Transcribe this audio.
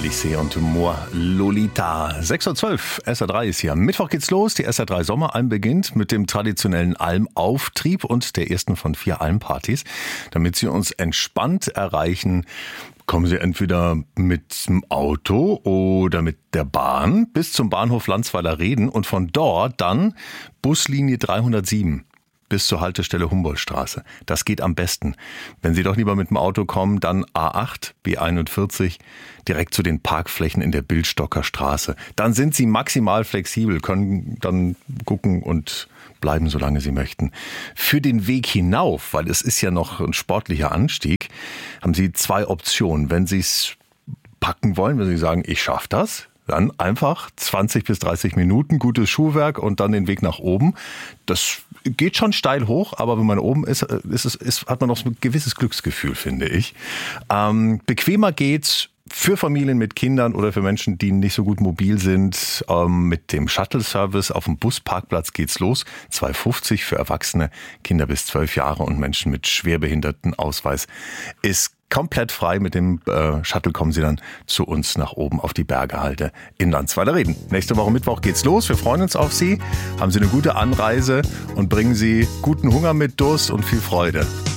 Alice und Moor Lolita. 6.12 Uhr, SR3 ist hier. Mittwoch geht's los. Die SR3 Sommeralm beginnt mit dem traditionellen Almauftrieb und der ersten von 4 Almpartys. Damit Sie uns entspannt erreichen, kommen Sie entweder mit dem Auto oder mit der Bahn bis zum Bahnhof Landsweiler Reden und von dort dann Buslinie 307. Bis zur Haltestelle Humboldtstraße. Das geht am besten. Wenn Sie doch lieber mit dem Auto kommen, dann A8, B41, direkt zu den Parkflächen in der Bildstocker Straße. Dann sind Sie maximal flexibel, können dann gucken und bleiben, solange Sie möchten. Für den Weg hinauf, weil es ist ja noch ein sportlicher Anstieg, haben Sie 2 Optionen. Wenn Sie es packen wollen, wenn Sie sagen, ich schaffe das, dann einfach 20 bis 30 Minuten, gutes Schuhwerk und dann den Weg nach oben. Das geht schon steil hoch, aber wenn man oben ist, hat man noch so ein gewisses Glücksgefühl, finde ich. Bequemer geht's für Familien mit Kindern oder für Menschen, die nicht so gut mobil sind. Mit dem Shuttle-Service auf dem Busparkplatz geht's los. 2,50 für Erwachsene, Kinder bis 12 Jahre und Menschen mit Schwerbehindertenausweis ist komplett frei. Mit dem Shuttle kommen Sie dann zu uns nach oben auf die Bergehalde in Landsweiler Reden. Nächste Woche Mittwoch geht's los. Wir freuen uns auf Sie. Haben Sie eine gute Anreise und bringen Sie guten Hunger mit, Durst und viel Freude.